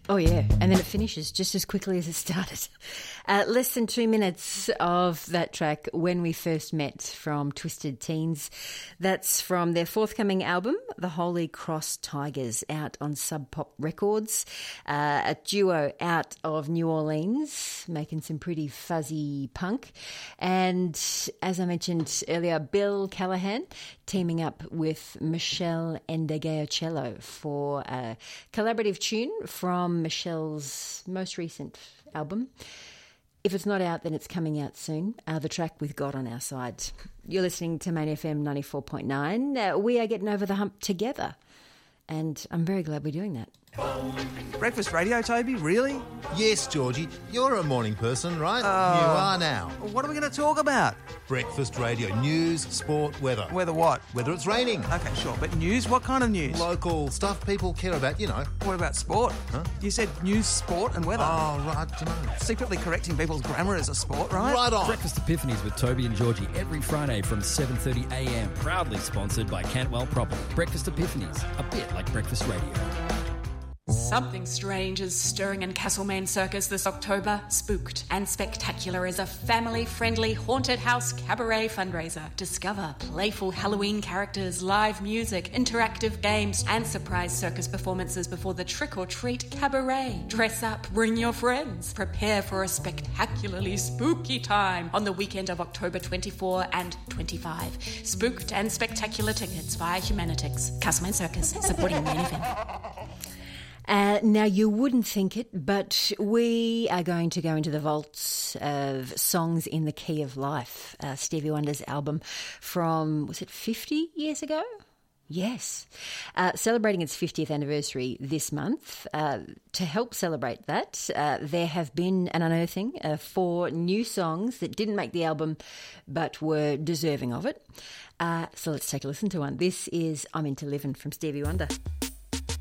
Oh, yeah, and then it finishes just as quickly as it started. Less than 2 minutes of that track, When We First Met, from Twisted Teens. That's from their forthcoming album, The Holy Cross Tigers, out on Sub Pop Records. A duo out of New Orleans, making some pretty fuzzy punk. And as I mentioned earlier, Bill Callahan teaming up with Michelle Ndegeocello for a collaborative tune from Michelle's most recent album. If it's not out, then it's coming out soon. The track With God on Our Side. You're listening to Main FM 94.9. We are getting over the hump together, and I'm very glad we're doing that. Breakfast radio, Toby? Really? Yes, Georgie. You're a morning person, right? You are now. What are we going to talk about? Breakfast radio. News, sport, weather. Weather what? Whether it's raining. Okay, sure. But news? What kind of news? Local stuff people care about, you know. What about sport? Huh? You said news, sport and weather. Oh, right, I don't know. Secretly correcting people's grammar is a sport, right? Right on. Breakfast Epiphanies with Toby and Georgie every Friday from 7:30am. Proudly sponsored by Cantwell Property. Breakfast Epiphanies, a bit like breakfast radio. Something strange is stirring in Castlemaine Circus this October. Spooked and Spectacular is a family-friendly haunted house cabaret fundraiser. Discover playful Halloween characters, live music, interactive games, and surprise circus performances before the trick-or-treat cabaret. Dress up, bring your friends. Prepare for a spectacularly spooky time on the weekend of October 24 and 25. Spooked and Spectacular tickets via Humanitix. Castlemaine Circus, supporting Main FM. Now, you wouldn't think it, but we are going to go into the vaults of Songs in the Key of Life, Stevie Wonder's album from, was it 50 years ago? Yes. Celebrating its 50th anniversary this month. To help celebrate that, there have been an unearthing of 4 new songs that didn't make the album but were deserving of it. So let's take a listen to one. This is I'm Into Livin' from Stevie Wonder.